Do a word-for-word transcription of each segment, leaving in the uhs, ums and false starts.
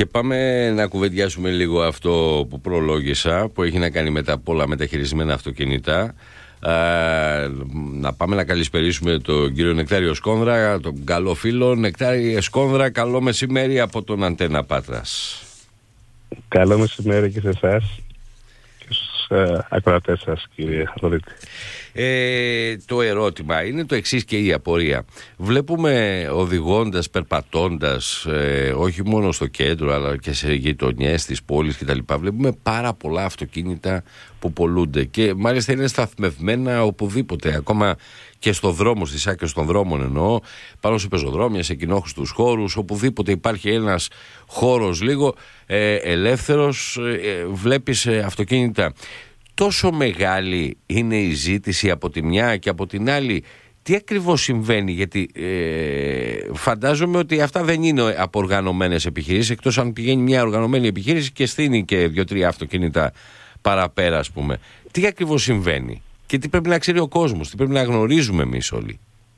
Και πάμε να κουβεντιάσουμε λίγο αυτό που προλόγησα, που έχει να κάνει με τα πολλά μεταχειρισμένα αυτοκίνητα. Ε, να πάμε να καλησπερίσουμε τον κύριο Νεκτάριο Σκόνδρα, τον καλό φίλο. Νεκτάριε Σκόνδρα, καλό μεσημέρι από τον Αντένα Πάτρας. Καλό μεσημέρι και σε εσάς και στους ε, ακροατές σας, κύριε Ροδίτη. Ε, το ερώτημα είναι το εξής και η απορία. Βλέπουμε οδηγώντας, περπατώντας, ε, όχι μόνο στο κέντρο αλλά και σε γειτονιές της πόλης κτλ. Βλέπουμε πάρα πολλά αυτοκίνητα που πολλούνται και μάλιστα είναι σταθμευμένα οπουδήποτε, ακόμα και στο δρόμο, στις άκρες των δρόμων εννοώ, πάνω σε πεζοδρόμια, σε κοινόχρηστους χώρους, οπουδήποτε υπάρχει ένας χώρος λίγο ε, ελεύθερος, ε, βλέπεις ε, αυτοκίνητα. Τόσο μεγάλη είναι η ζήτηση από τη μια και από την άλλη. Τι ακριβώς συμβαίνει, γιατί ε, φαντάζομαι ότι αυτά δεν είναι από οργανωμένες επιχειρήσεις, εκτός αν πηγαίνει μια οργανωμένη επιχείρηση και στείνει και δύο-τρία αυτοκίνητα παραπέρα, ας πούμε. Τι ακριβώς συμβαίνει και τι πρέπει να ξέρει ο κόσμος, τι πρέπει να γνωρίζουμε εμείς όλοι?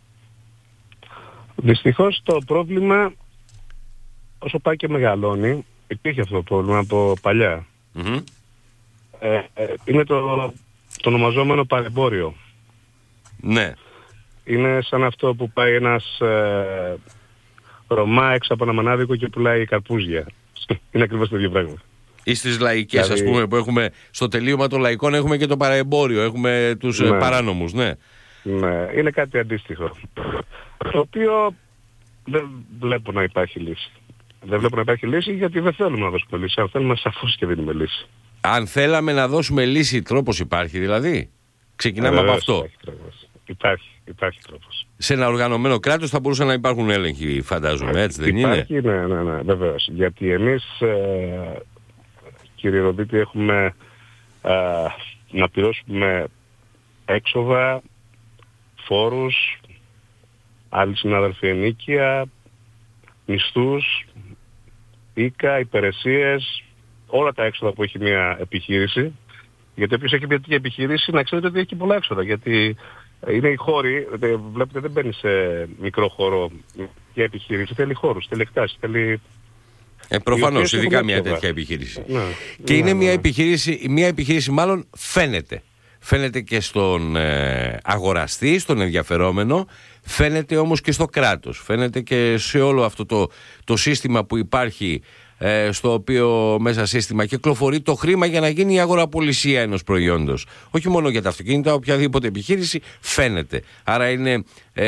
Δυστυχώς το πρόβλημα, όσο πάει και μεγαλώνει, υπήρχε αυτό το πρόβλημα από παλιά. Mm-hmm. Ε, ε, είναι το, το ονομαζόμενο παρεμπόριο. Ναι. Είναι σαν αυτό που πάει ένας ε, Ρωμά έξω από ένα μανάδικο και πουλάει καρπούζια. Είναι ακριβώς το ίδιο πράγμα. Ή στις λαϊκές, δηλαδή, ας πούμε, που έχουμε στο τελείωμα των λαϊκών έχουμε και το παρεμπόριο, έχουμε τους ναι. παράνομους, ναι. Ναι, είναι κάτι αντίστοιχο. Το οποίο δεν βλέπω να υπάρχει λύση. Δεν βλέπω να υπάρχει λύση γιατί δεν θέλουμε να δώσουμε λύση. Αν θέλουμε, σαφώς και δίνουμε λύση. Αν θέλαμε να δώσουμε λύση, τρόπος υπάρχει δηλαδή? Ξεκινάμε ε, από αυτό. Υπάρχει τρόπος. Υπάρχει, υπάρχει τρόπος. Σε ένα οργανωμένο κράτος θα μπορούσαν να υπάρχουν έλεγχοι, φαντάζομαι, έτσι δεν υπάρχει, είναι? Ναι, ναι, ναι, βεβαίως. Γιατί εμείς, ε, κύριε Ροδίτη, έχουμε ε, να πληρώσουμε έξοδα, φόρους, άλλοι συνάδελφοι ενίκεια, μισθούς, οίκα, υπηρεσίες, όλα τα έξοδα που έχει μια επιχείρηση. Γιατί όποιος έχει μια τέτοια επιχείρηση να ξέρετε ότι έχει πολλά έξοδα. Γιατί είναι οι χώροι, βλέπετε δεν μπαίνει σε μικρό χώρο για επιχείρηση, θέλει χώρους, θέλει εκτάσεις, θέλει... Ε, προφανώς, ειδικά μια τέτοια επιχείρηση. Ναι, και ναι, είναι ναι. μια επιχείρηση, μια επιχείρηση μάλλον φαίνεται. Φαίνεται και στον ε, αγοραστή, στον ενδιαφερόμενο, φαίνεται όμως και στο κράτος, φαίνεται και σε όλο αυτό το, το σύστημα που υπάρχει, ε, στο οποίο μέσα σύστημα κυκλοφορεί το χρήμα για να γίνει η αγοραπολισία ενός προϊόντος. Όχι μόνο για τα αυτοκίνητα, οποιαδήποτε επιχείρηση φαίνεται. Άρα είναι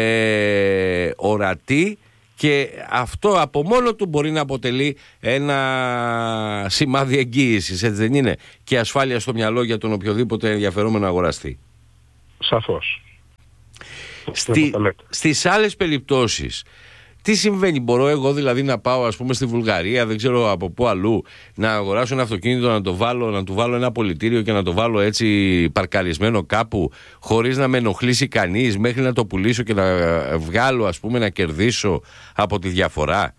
ε, ορατή. Και αυτό από μόνο του μπορεί να αποτελεί ένα σημάδι εγγύησης, έτσι δεν είναι? Και ασφάλεια στο μυαλό για τον οποιοδήποτε ενδιαφερόμενο αγοραστή. Σαφώς. Στη, στις άλλες περιπτώσεις, τι συμβαίνει? Μπορώ εγώ δηλαδή να πάω, ας πούμε, στη Βουλγαρία, δεν ξέρω από πού αλλού, να αγοράσω ένα αυτοκίνητο, να το βάλω, να του βάλω ένα πολιτήριο και να το βάλω έτσι παρκαρισμένο κάπου, χωρίς να με ενοχλήσει κανείς, μέχρι να το πουλήσω και να βγάλω, ας πούμε, να κερδίσω από τη διαφορά?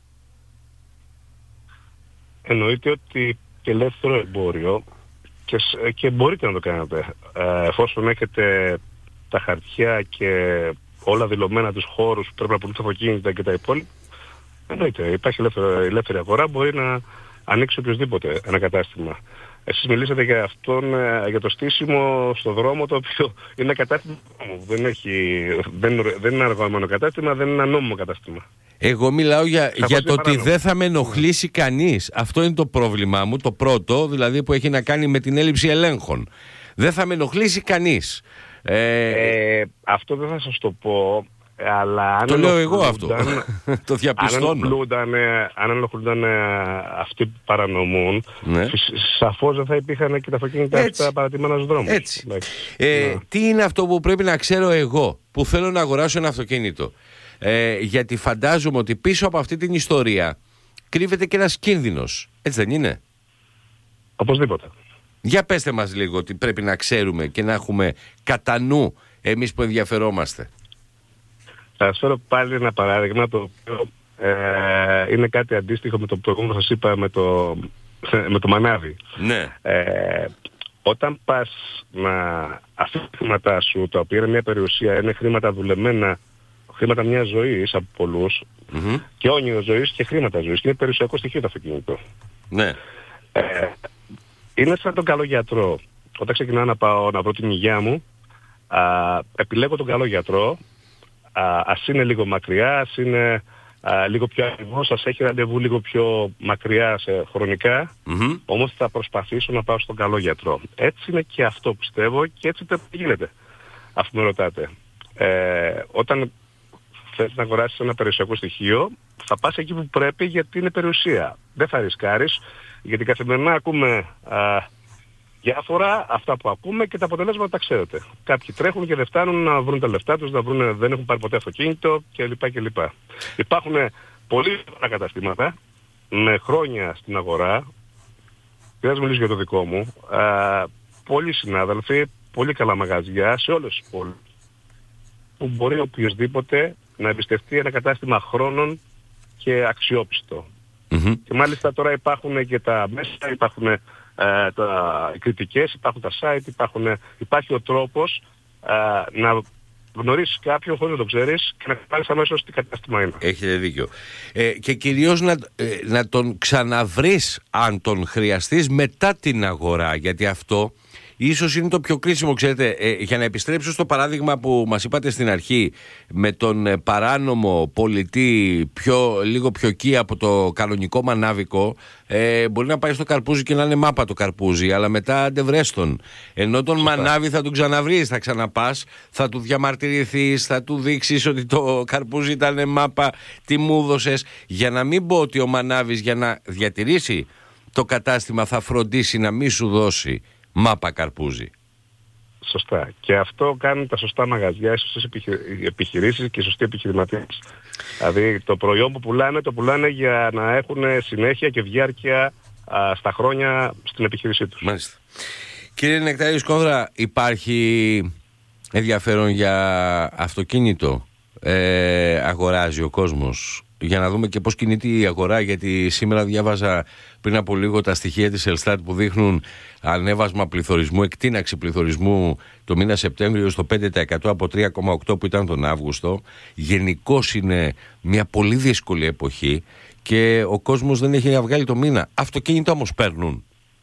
Εννοείται ότι και ελεύθερο εμπόριο και, και μπορείτε να το κάνετε. Ε, εφόσον έχετε τα χαρτιά και όλα δηλωμένα τους χώρους που πρέπει να πουλούν τα αυτοκίνητα και τα υπόλοιπα, εννοείται, υπάρχει ελεύθερη, ελεύθερη αγορά, μπορεί να ανοίξει οποιοδήποτε ένα κατάστημα. Εσείς μιλήσατε για αυτόν, για το στήσιμο στο δρόμο, το οποίο είναι κατάστημα δεν, έχει, δεν, δεν είναι ένα οργανωμένο κατάστημα, δεν είναι ένα νόμιμο κατάστημα. Εγώ μιλάω για, για το παράνομο. ότι δεν θα με ενοχλήσει κανείς. Αυτό είναι το πρόβλημά μου, το πρώτο, δηλαδή που έχει να κάνει με την έλλειψη ελέγχων. Δεν θα με ενοχλήσει κανείς. Ε, ε, αυτό δεν θα σας το πω, αλλά αν το λέω εγώ αυτό, το διαπιστώνω. Αν ενοχλούνταν αυτοί που παρανομούν, ναι. Σαφώς δεν θα υπήρχαν και τα αυτοκίνητα αυτά παρατημένα στους δρόμους. Έτσι. Ε, ναι. Τι είναι αυτό που πρέπει να ξέρω εγώ που θέλω να αγοράσω ένα αυτοκίνητο? Ε, γιατί φαντάζομαι ότι πίσω από αυτή την ιστορία κρύβεται και ένας κίνδυνος, έτσι δεν είναι? Οπωσδήποτε. Για πέστε μας λίγο τι πρέπει να ξέρουμε και να έχουμε κατά νου εμείς που ενδιαφερόμαστε. Θα σας φέρω πάλι ένα παράδειγμα το οποίο ε, είναι κάτι αντίστοιχο με το προηγούμενο που σας είπα με το, με το μανάβι. Ναι. Ε, όταν πας να αφήσεις τα χρήματά σου, τα οποία είναι μια περιουσία, είναι χρήματα δουλεμένα χρήματα μιας ζωής από πολλούς Mm-hmm. και όνειρο ζωής και χρήματα ζωής. Και είναι περιουσιακό στοιχείο το αυτοκίνητο. Ναι. Ε, είναι σαν τον καλό γιατρό. Όταν ξεκινάω να πάω να βρω την υγεία μου, α, επιλέγω τον καλό γιατρό, α, ας είναι λίγο μακριά, ας είναι α, λίγο πιο ακριβώς, ας έχει ραντεβού λίγο πιο μακριά σε χρονικά, Mm-hmm. όμως θα προσπαθήσω να πάω στον καλό γιατρό. Έτσι είναι και αυτό πιστεύω και έτσι το γίνεται, αφού με ρωτάτε. Ε, όταν θες να αγοράσεις ένα περιουσιακό στοιχείο, θα πας εκεί που πρέπει γιατί είναι περιουσία. Δεν θα ρισκάρεις, γιατί καθημερινά ακούμε α, διάφορα, αυτά που ακούμε και τα αποτελέσματα τα ξέρετε. Κάποιοι τρέχουν και δεν φτάνουν να βρουν τα λεφτά τους, να βρουν, δεν έχουν πάρει ποτέ αυτοκίνητο κλπ. κλπ. Υπάρχουν πολλοί καταστήματα με χρόνια στην αγορά, δεν θα μιλήσω για το δικό μου, α, πολλοί συνάδελφοι, πολύ καλά μαγαζιά σε όλες τις πόλεις, που μπορεί οποιοδήποτε να εμπιστευτεί ένα κατάστημα χρόνων και αξιόπιστο. Mm-hmm. Και μάλιστα τώρα υπάρχουν και τα μέσα, υπάρχουν ε, τα, οι κριτικές, υπάρχουν τα site, υπάρχουν, υπάρχει ο τρόπος ε, να γνωρίσεις κάποιον χωρίς να το ξέρεις και να πάρεις αμέσως τι κατάστημα είναι. Έχετε δίκιο. Ε, και κυρίως να, ε, να τον ξαναβρεις αν τον χρειαστείς μετά την αγορά, γιατί αυτό ίσως είναι το πιο κρίσιμο, ξέρετε, ε, για να επιστρέψω στο παράδειγμα που μας είπατε στην αρχή με τον ε, παράνομο πολιτή πιο, λίγο πιο εκεί από το κανονικό μανάβικο, ε, μπορεί να πάει στο καρπούζι και να είναι μάπα το καρπούζι, αλλά μετά αντεβρέστον. Ενώ τον Σωστά. Μανάβη θα τον ξαναβρεις, θα ξαναπάς, θα του διαμαρτυρηθείς, θα του δείξεις ότι το καρπούζι ήταν μάπα, τι μου έδωσες, για να μην πω ότι ο Μανάβης για να διατηρήσει το κατάστημα θα φροντίσει να μην σου δώσει μάπα καρπούζι. Σωστά. Και αυτό κάνουν τα σωστά μαγαζιά, οι σωστές επιχειρήσεις και οι σωστοί επιχειρηματίες. Δηλαδή το προϊόν που πουλάνε, το πουλάνε για να έχουν συνέχεια και διάρκεια α, στα χρόνια στην επιχείρησή τους. Μάλιστα. Κύριε Νεκταρίου Σκόνδρα, υπάρχει ενδιαφέρον για αυτοκίνητο? Ε, αγοράζει ο κόσμος? Για να δούμε και πώς κινείται η αγορά, γιατί σήμερα διάβαζα πριν από λίγο τα στοιχεία της Ελστάτ που δείχνουν ανέβασμα πληθωρισμού, εκτείναξη πληθωρισμού το μήνα Σεπτέμβριο στο πέντε τοις εκατό από τρία κόμμα οκτώ που ήταν τον Αύγουστο. Γενικώς είναι μια πολύ δύσκολη εποχή και ο κόσμος δεν έχει να βγάλει το μήνα. Αυτοκίνητα όμως παίρνουν.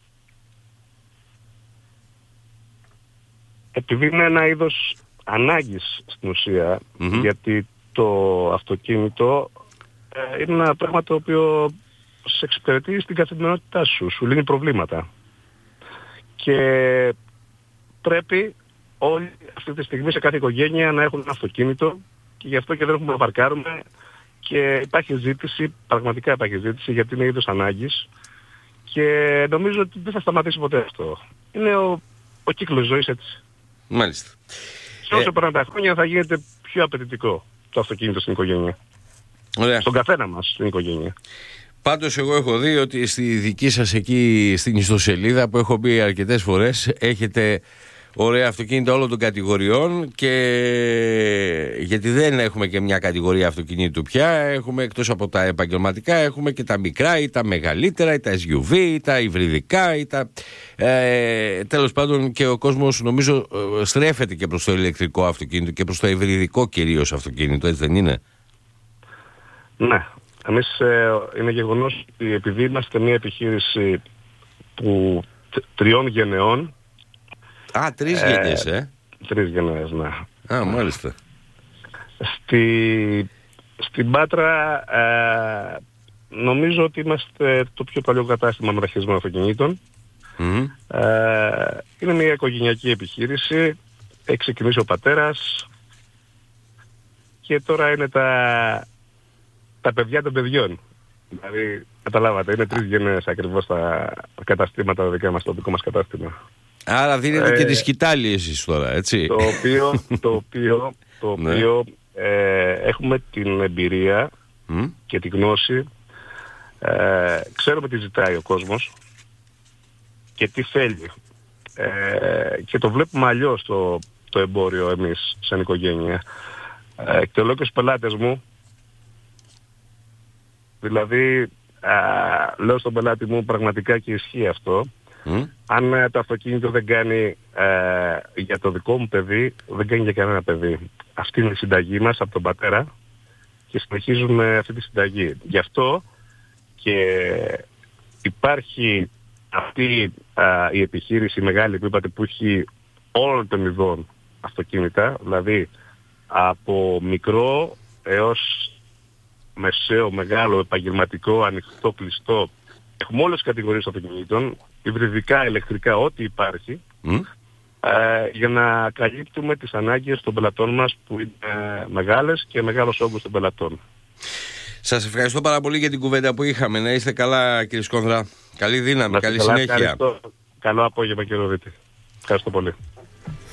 Επειδή είναι ένα είδος ανάγκης στην ουσία, mm-hmm. γιατί το αυτοκίνητο ε, είναι ένα πράγμα το οποίο σε εξυπηρετεί στην καθημερινότητά σου, σου λύνει προβλήματα. Και πρέπει όλοι αυτή τη στιγμή σε κάθε οικογένεια να έχουν ένα αυτοκίνητο και γι' αυτό και δεν έχουμε να παρκάρουμε και υπάρχει ζήτηση, πραγματικά υπάρχει ζήτηση γιατί είναι είδος ανάγκης και νομίζω ότι δεν θα σταματήσει ποτέ αυτό. Είναι ο, ο κύκλος ζωής έτσι. Μάλιστα. Και όσο ε... περνάνε τα χρόνια θα γίνεται πιο απαιτητικό το αυτοκίνητο στην οικογένεια. Ωραία. Στον καθένα μας στην οικογένεια. Πάντως εγώ έχω δει ότι στη δική σας εκεί στην ιστοσελίδα που έχω μπει αρκετές φορές έχετε ωραία αυτοκίνητα όλων των κατηγοριών και γιατί δεν έχουμε και μια κατηγορία αυτοκινήτου πια, έχουμε εκτός από τα επαγγελματικά έχουμε και τα μικρά ή τα μεγαλύτερα ή τα ες γιου βι ή τα υβριδικά ή τα... Ε, τέλος πάντων και ο κόσμος νομίζω στρέφεται και προς το ηλεκτρικό αυτοκίνητο και προς το υβριδικό κυρίως αυτοκίνητο, έτσι δεν είναι? Ναι. Εμείς ε, είναι γεγονός ότι επειδή είμαστε μια επιχείρηση που τριών γενεών. Α, τρεις ε, γενιές, ε. Τρεις γενιές, ναι. Α, μάλιστα. Στη, στην Πάτρα ε, νομίζω ότι είμαστε το πιο παλιό κατάστημα μεταχειρισμένων αυτοκινήτων. Mm-hmm. Ε, είναι μια οικογενειακή επιχείρηση. Έχει ξεκινήσει ο πατέρας και τώρα είναι τα... τα παιδιά των παιδιών. Δηλαδή, καταλάβατε, είναι τρεις γενναίες ακριβώς τα καταστήματα τα δικά μας, το δικό μας κατάστημα. Άρα δίνετε ε, και τη σκητάλη εσείς τώρα, έτσι. Το οποίο, το οποίο, το οποίο ε, έχουμε την εμπειρία mm. και τη γνώση, ε, ξέρουμε τι ζητάει ο κόσμος και τι θέλει. Ε, και το βλέπουμε αλλιώς το, το εμπόριο εμείς σαν οικογένεια. Ε, και το λέω και στους πελάτες μου. Δηλαδή, α, λέω στον πελάτη μου πραγματικά και ισχύει αυτό. Mm. Αν α, το αυτοκίνητο δεν κάνει ε, για το δικό μου παιδί δεν κάνει για κανένα παιδί. Αυτή είναι η συνταγή μας από τον πατέρα και συνεχίζουμε αυτή τη συνταγή. Γι' αυτό και υπάρχει αυτή α, η επιχείρηση μεγάλη που είπατε που έχει όλων των ειδών αυτοκίνητα, δηλαδή από μικρό έως μεσαίο, μεγάλο, επαγγελματικό, ανοιχτό, κλειστό. Έχουμε όλες τις κατηγορίες αυτοκινήτων, υβριδικά, ηλεκτρικά, ό,τι υπάρχει, mm. ε, για να καλύπτουμε τις ανάγκες των πελατών μας που είναι μεγάλες και μεγάλος όγκος των πελατών. Σας ευχαριστώ πάρα πολύ για την κουβέντα που είχαμε. Να είστε καλά, κύριε Σκόνδρα. Καλή δύναμη, να καλή καλά, συνέχεια. Καλό απόγευμα, κύριε Ροδίτη. Ευχαριστώ πολύ.